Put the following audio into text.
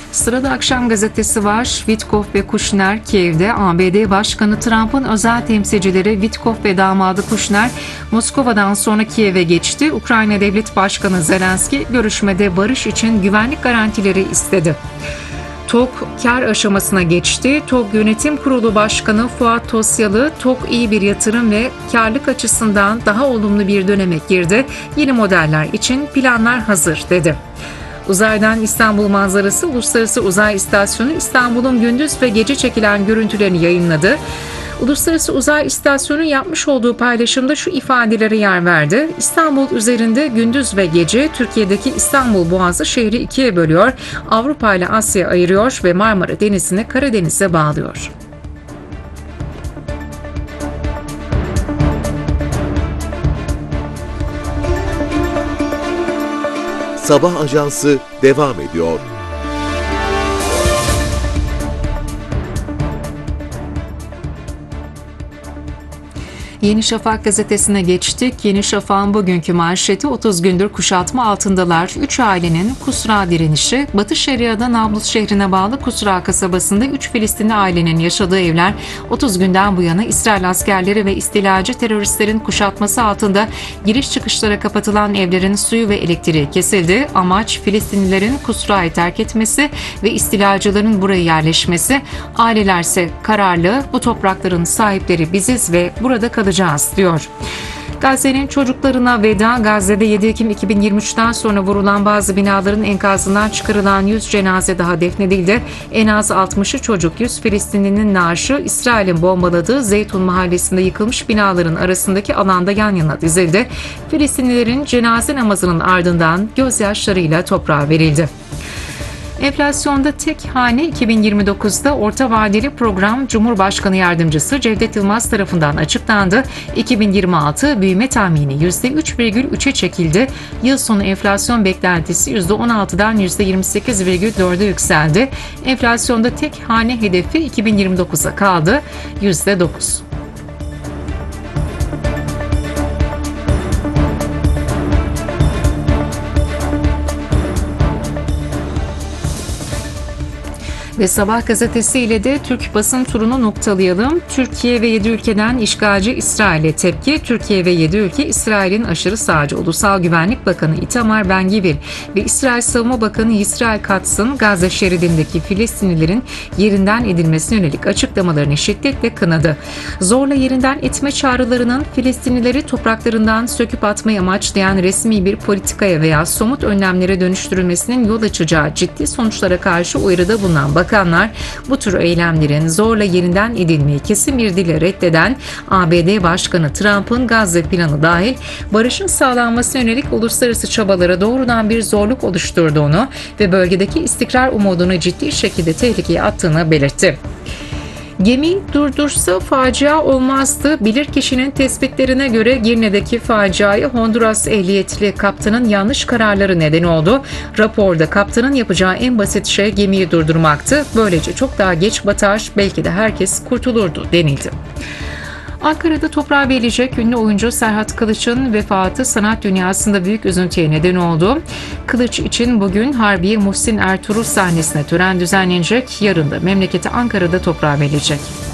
Sırada akşam gazetesi var. Witkoff ve Kushner Kiev'de. ABD Başkanı Trump'ın özel temsilcileri Witkoff ve damadı Kushner Moskova'dan sonra Kiev'e geçti. Ukrayna Devlet Başkanı Zelenski görüşmede barış için güvenlik garantileri istedi. TOG kar aşamasına geçti. TOG Yönetim Kurulu Başkanı Fuat Tosyalı, TOG iyi bir yatırım ve karlılık açısından daha olumlu bir döneme girdi. Yeni modeller için planlar hazır dedi. Uzaydan İstanbul manzarası Uluslararası Uzay İstasyonu İstanbul'un gündüz ve gece çekilen görüntülerini yayınladı. Uluslararası Uzay İstasyonu yapmış olduğu paylaşımda şu ifadelere yer verdi. İstanbul üzerinde gündüz ve gece Türkiye'deki İstanbul Boğazı şehri ikiye bölüyor, Avrupa ile Asya ayırıyor ve Marmara Denizi'ni Karadeniz'e bağlıyor. Sabah Ajansı devam ediyor. Yeni Şafak gazetesine geçtik. Yeni Şafak'ın bugünkü manşeti 30 gündür kuşatma altındalar. 3 ailenin Kusra direnişi. Batı Şeria'da Nablus şehrine bağlı Kusra kasabasında 3 Filistinli ailenin yaşadığı evler 30 günden bu yana İsrail askerleri ve istilacı teröristlerin kuşatması altında giriş çıkışlara kapatılan evlerin suyu ve elektriği kesildi. Amaç Filistinlilerin Kusra'yı terk etmesi ve istilacıların buraya yerleşmesi. Ailelerse kararlı, bu toprakların sahipleri biziz ve burada kalacağız diyor. Gazze'nin çocuklarına veda. Gazze'de 7 Ekim 2023'ten sonra vurulan bazı binaların enkazından çıkarılan 100 cenaze daha defnedildi. En az 60'ı çocuk, 100 Filistinlinin naaşı İsrail'in bombaladığı Zeytun mahallesinde yıkılmış binaların arasındaki alanda yan yana dizildi. Filistinlilerin cenaze namazının ardından gözyaşlarıyla toprağa verildi. Enflasyonda tek hane 2029'da orta vadeli program Cumhurbaşkanı Yardımcısı Cevdet Yılmaz tarafından açıklandı. 2026 büyüme tahmini %3,3'e çekildi. Yıl sonu enflasyon beklentisi %16'dan %28,4'e yükseldi. Enflasyonda tek hane hedefi 2029'a kaldı %9. Ve Sabah gazetesiyle de Türk basın turunu noktalayalım. Türkiye ve 7 ülkeden işgalci İsrail'e tepki. Türkiye ve 7 ülke İsrail'in aşırı sağcı Ulusal Güvenlik Bakanı Itamar Ben-Gvir ve İsrail Savunma Bakanı Yisrael Katz'ın Gazze şeridindeki Filistinlilerin yerinden edilmesine yönelik açıklamalarını şiddetle kınadı. Zorla yerinden etme çağrılarının Filistinlileri topraklarından söküp atmayı amaçlayan resmi bir politikaya veya somut önlemlere dönüştürülmesinin yol açacağı ciddi sonuçlara karşı uyarıda bulunan bakanlar bu tür eylemlerin zorla yerinden edilmeyi kesin bir dille reddeden ABD Başkanı Trump'ın Gazze planı dahil barışın sağlanmasına yönelik uluslararası çabalara doğrudan bir zorluk oluşturduğunu ve bölgedeki istikrar umudunu ciddi şekilde tehlikeye attığını belirtti. Gemi durdursa facia olmazdı. Bilirkişinin tespitlerine göre Girne'deki faciaya Honduras ehliyetli kaptanın yanlış kararları neden oldu. Raporda kaptanın yapacağı en basit şey gemiyi durdurmaktı. Böylece çok daha geç batar, belki de herkes kurtulurdu denildi. Ankara'da toprağa verilecek ünlü oyuncu Serhat Kılıç'ın vefatı sanat dünyasında büyük üzüntüye neden oldu. Kılıç için bugün Harbiye Muhsin Ertuğrul sahnesine tören düzenlenecek. Yarın da memleketi Ankara'da toprağa verilecek.